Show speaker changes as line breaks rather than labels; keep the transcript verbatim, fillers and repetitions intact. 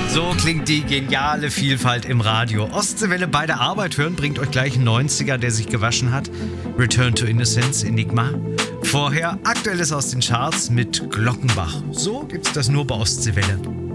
So klingt die geniale Vielfalt im Radio. Ostseewelle bei der Arbeit hören bringt euch gleich einen neunziger, der sich gewaschen hat. Return to Innocence, Enigma. Vorher Aktuelles aus den Charts mit Glockenbach. So gibt's das nur bei Ostseewelle.